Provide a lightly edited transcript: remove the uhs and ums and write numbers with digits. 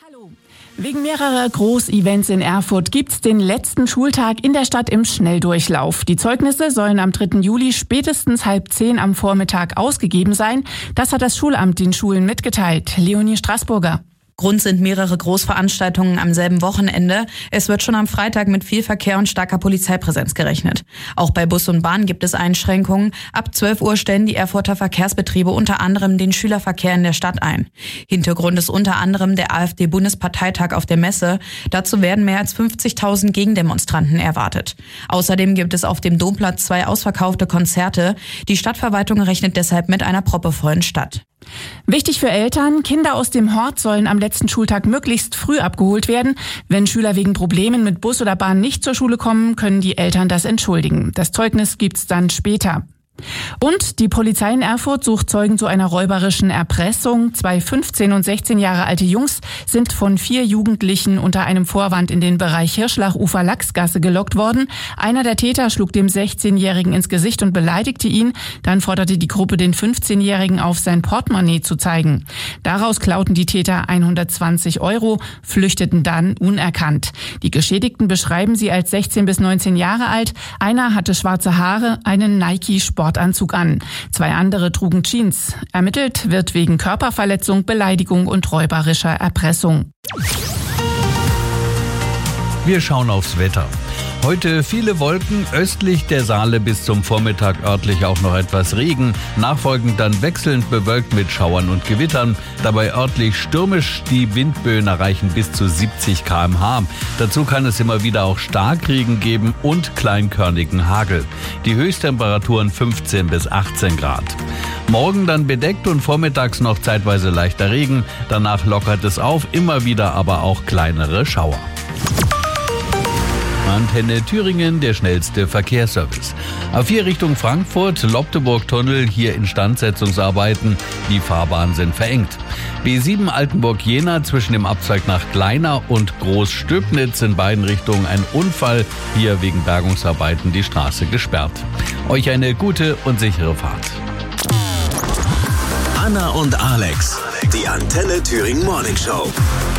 Hallo. Wegen mehrerer Großevents in Erfurt gibt's den letzten Schultag in der Stadt im Schnelldurchlauf. Die Zeugnisse sollen am 3. Juli spätestens 9:30 am Vormittag ausgegeben sein. Das hat das Schulamt den Schulen mitgeteilt. Leonie Straßburger. Grund sind mehrere Großveranstaltungen am selben Wochenende. Es wird schon am Freitag mit viel Verkehr und starker Polizeipräsenz gerechnet. Auch bei Bus und Bahn gibt es Einschränkungen. Ab 12 Uhr stellen die Erfurter Verkehrsbetriebe unter anderem den Schülerverkehr in der Stadt ein. Hintergrund ist unter anderem der AfD-Bundesparteitag auf der Messe. Dazu werden mehr als 50.000 Gegendemonstranten erwartet. Außerdem gibt es auf dem Domplatz 2 ausverkaufte Konzerte. Die Stadtverwaltung rechnet deshalb mit einer proppevollen Stadt. Wichtig für Eltern: Kinder aus dem Hort sollen am letzten Schultag möglichst früh abgeholt werden. Wenn Schüler wegen Problemen mit Bus oder Bahn nicht zur Schule kommen, können die Eltern das entschuldigen. Das Zeugnis gibt's dann später. Und die Polizei in Erfurt sucht Zeugen zu einer räuberischen Erpressung. 2 15 und 16 Jahre alte Jungs sind von 4 Jugendlichen unter einem Vorwand in den Bereich Hirschlachufer-Lachsgasse gelockt worden. Einer der Täter schlug dem 16-Jährigen ins Gesicht und beleidigte ihn. Dann forderte die Gruppe den 15-Jährigen auf, sein Portemonnaie zu zeigen. Daraus klauten die Täter 120 €, flüchteten dann unerkannt. Die Geschädigten beschreiben sie als 16 bis 19 Jahre alt. Einer hatte schwarze Haare, einen Nike-Sportanzug an. 2 andere trugen Jeans. Ermittelt wird wegen Körperverletzung, Beleidigung und räuberischer Erpressung. Wir schauen aufs Wetter. Heute viele Wolken, östlich der Saale bis zum Vormittag örtlich auch noch etwas Regen, nachfolgend dann wechselnd bewölkt mit Schauern und Gewittern, dabei örtlich stürmisch, die Windböen erreichen bis zu 70 km/h. Dazu kann es immer wieder auch Starkregen geben und kleinkörnigen Hagel. Die Höchsttemperaturen 15 bis 18 Grad. Morgen dann bedeckt und vormittags noch zeitweise leichter Regen, danach lockert es auf, immer wieder aber auch kleinere Schauer. Antenne Thüringen, der schnellste Verkehrsservice. A4 Richtung Frankfurt, Lobteburg-Tunnel, hier Instandsetzungsarbeiten. Die Fahrbahnen sind verengt. B7 Altenburg-Jena zwischen dem Abzweig nach Gleina und Großstöbnitz in beiden Richtungen ein Unfall. Hier wegen Bergungsarbeiten die Straße gesperrt. Euch eine gute und sichere Fahrt. Anna und Alex, die Antenne Thüringen Morning Show.